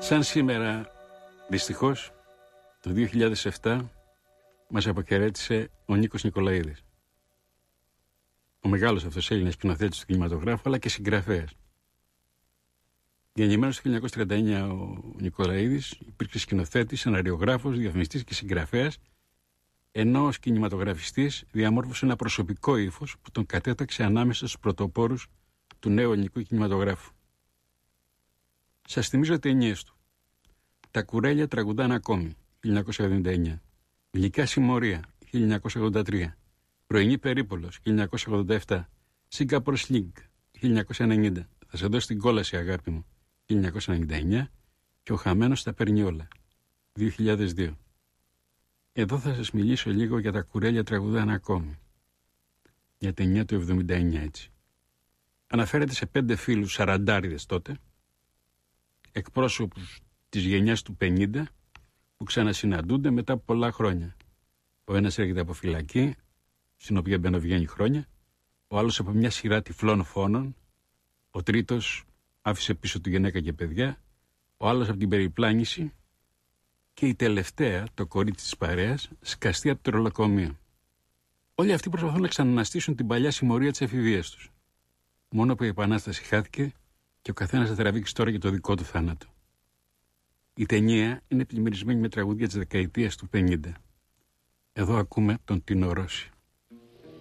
Σαν σήμερα, δυστυχώς, το 2007 μας αποχαιρέτησε ο Νίκος Νικολαίδης. Ο μεγάλος αυτός Έλληνας σκηνοθέτης του κινηματογράφου, αλλά και συγγραφέας. Γεννημένος το 1939 ο Νικολαίδης υπήρξε σκηνοθέτης, σεναριογράφος, διαφημιστής και συγγραφέας, ενώ ως κινηματογραφιστής διαμόρφωσε ένα προσωπικό ύφος που τον κατέταξε ανάμεσα στους πρωτοπόρους του νέου ελληνικού κινηματογράφου. Σας θυμίζω ταινίες του. Τα κουρέλια τραγουδάνε ακόμη, 1979. Γλυκά συμμορία, 1983. Πρωινή περίπολος, 1987. Singapore Sling, 1990. Θα σε δώσει την κόλαση, αγάπη μου, 1999. Και ο χαμένος τα παίρνει όλα, 2002. Εδώ θα σας μιλήσω λίγο για τα κουρέλια τραγουδάνε ακόμη. Για ταινία του 79, έτσι. Αναφέρεται σε 5 φίλους σαραντάριδες τότε, εκπρόσωπους της γενιάς του 50, που ξανασυναντούνται μετά από πολλά χρόνια. Ο ένας έρχεται από φυλακή, στην οποία μπαινοβγαίνει χρόνια, ο άλλος από μια σειρά τυφλών φόνων, ο τρίτος άφησε πίσω του γυναίκα και παιδιά, ο άλλος από την περιπλάνηση και η τελευταία, το κορίτσι της παρέας, σκαστεί από το τρολοκομείο. Όλοι αυτοί προσπαθούν να ξαναναστήσουν την παλιά συμμορία της εφηβείας τους. Μόνο που η Επανάσταση χάθηκε και ο καθένας θα τραβήξει τώρα για το δικό του θάνατο. Η ταινία είναι πλημμυρισμένη με τραγούδια της δεκαετίας του 50. Εδώ ακούμε τον Τίνο Ρώση.